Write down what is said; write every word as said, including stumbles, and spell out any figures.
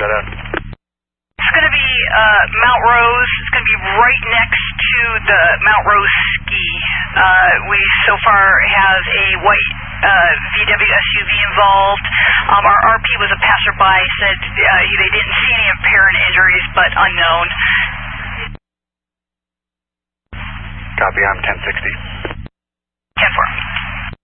that at? It's going to be uh, Mount Rose. It's going to be right next to the Mount Rose ski. Uh, we so far have a white uh, V W S U V involved. Um, our R P was a passerby, said uh, they didn't see any apparent injuries, but unknown. Copy, I'm ten sixty. ten four.